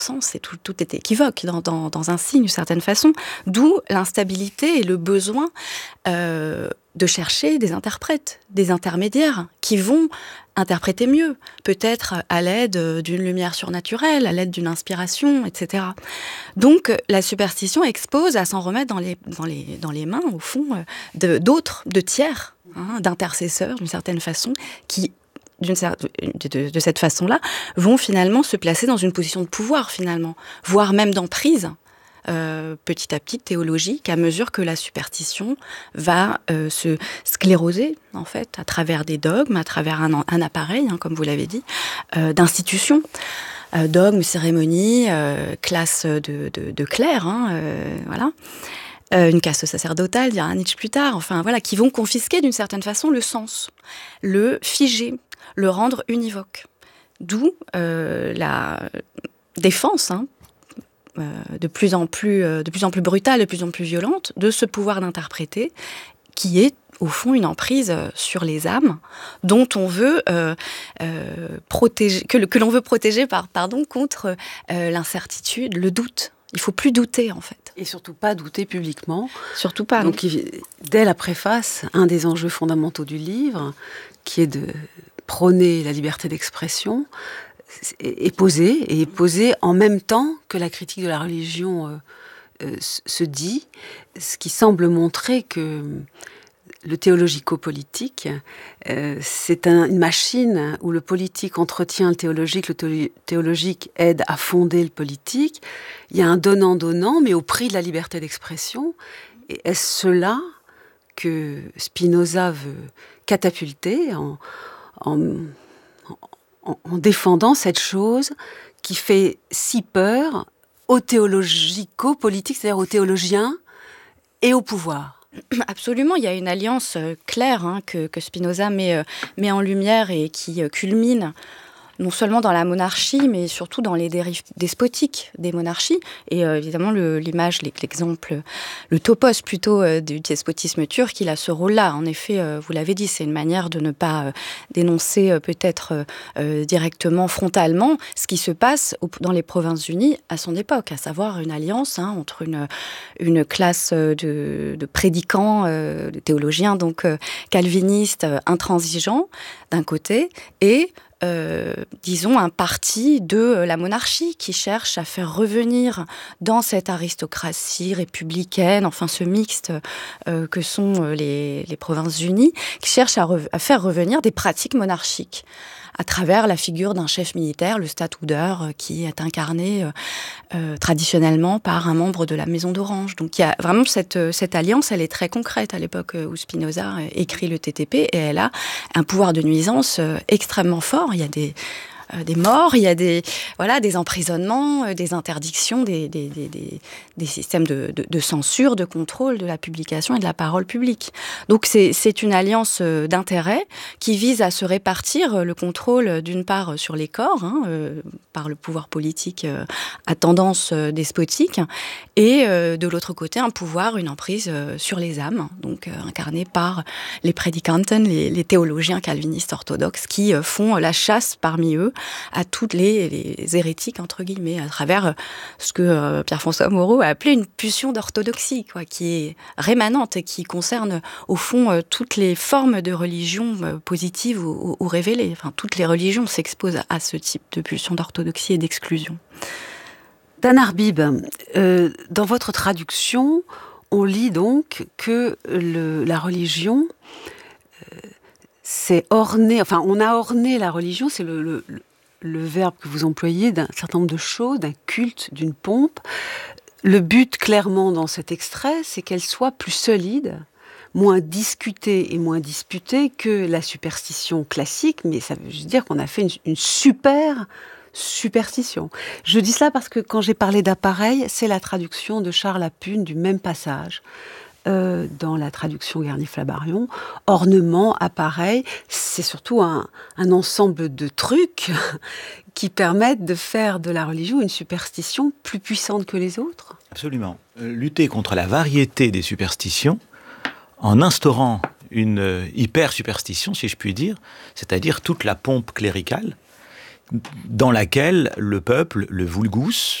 sens, et tout est équivoque dans un signe, d'une certaine façon. D'où l'instabilité et le besoin de chercher des interprètes, des intermédiaires qui vont interpréter mieux, peut-être à l'aide d'une lumière surnaturelle, à l'aide d'une inspiration, etc. Donc la superstition expose à s'en remettre dans les mains, au fond, d'autres, de tiers, d'intercesseurs, d'une certaine façon, qui de cette façon-là, vont finalement se placer dans une position de pouvoir, finalement, voire même d'emprise, petit à petit théologique, à mesure que la superstition va se scléroser, en fait, à travers des dogmes, à travers un appareil, comme vous l'avez dit, d'institutions. Dogmes, cérémonies, classe de clercs, voilà. Une caste sacerdotale, dira Nietzsche plus tard, enfin voilà, qui vont confisquer d'une certaine façon le sens, le figer, le rendre univoque. D'où la défense, de plus en plus brutale, de plus en plus violente, de ce pouvoir d'interpréter, qui est au fond une emprise sur les âmes, dont on veut protéger, que l'on veut protéger contre l'incertitude, le doute. Il ne faut plus douter, en fait. Et surtout pas douter publiquement. Surtout pas. Donc, dès la préface, un des enjeux fondamentaux du livre, qui est de prôner la liberté d'expression, est posé en même temps que la critique de la religion se dit, ce qui semble montrer que le théologico-politique, c'est une machine où le politique entretient le théologique aide à fonder le politique. Il y a un donnant-donnant, mais au prix de la liberté d'expression. Et est-ce cela que Spinoza veut catapulter en défendant cette chose qui fait si peur aux théologico-politiques, c'est-à-dire aux théologiens et au pouvoir? Absolument, il y a une alliance claire que Spinoza met en lumière et qui culmine non seulement dans la monarchie, mais surtout dans les dérives despotiques des monarchies. Et évidemment, l'image, l'exemple, le topos plutôt du despotisme turc, il a ce rôle-là. En effet, vous l'avez dit, c'est une manière de ne pas dénoncer peut-être directement, frontalement, ce qui se passe dans les Provinces-Unies à son époque, à savoir une alliance entre une classe de prédicants, de théologiens, donc calvinistes, intransigeants, d'un côté, et disons, un parti de la monarchie qui cherche à faire revenir dans cette aristocratie républicaine, enfin ce mixte que sont les Provinces-Unies, qui cherche à faire revenir des pratiques monarchiques à travers la figure d'un chef militaire, le Stadtholder, qui est incarné traditionnellement par un membre de la Maison d'Orange. Donc il y a vraiment cette alliance, elle est très concrète à l'époque où Spinoza écrit le TTP, et elle a un pouvoir de nuisance extrêmement fort. Il y a des morts, il y a des emprisonnements, des interdictions, des systèmes de censure, de contrôle de la publication et de la parole publique. Donc c'est une alliance d'intérêts qui vise à se répartir le contrôle d'une part sur les corps, par le pouvoir politique à tendance despotique, et de l'autre côté un pouvoir, une emprise sur les âmes, donc incarnée par les prédicanten, les théologiens calvinistes orthodoxes qui font la chasse parmi eux à toutes les hérétiques, entre guillemets, à travers ce que Pierre-François Moreau a appelé une pulsion d'orthodoxie, qui est rémanente et qui concerne, au fond, toutes les formes de religion positives ou révélées. Enfin, toutes les religions s'exposent à ce type de pulsion d'orthodoxie et d'exclusion. Dan Arbib, dans votre traduction, on lit donc que la religion c'est orné, enfin on a orné la religion, c'est le verbe que vous employez, d'un certain nombre de choses, d'un culte, d'une pompe. Le but, clairement, dans cet extrait, c'est qu'elle soit plus solide, moins discutée et moins disputée que la superstition classique, mais ça veut juste dire qu'on a fait une super superstition. Je dis cela parce que quand j'ai parlé d'appareil, c'est la traduction de Charles Lapune du même passage. Dans la traduction Garny-Flammarion, ornement, appareil, c'est surtout un ensemble de trucs qui permettent de faire de la religion une superstition plus puissante que les autres. Absolument. Lutter contre la variété des superstitions en instaurant une hyper-superstition, si je puis dire, c'est-à-dire toute la pompe cléricale dans laquelle le peuple, le vulgus,